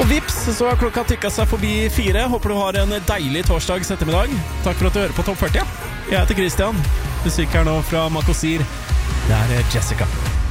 Og vips, så har klokka tikket seg forbi 4. Håper du har en deilig torsdags ettermiddag. Takk for at du hører på Topp 40. Jeg heter Christian. Musikk her nå fra Makosir. Det er Jessica.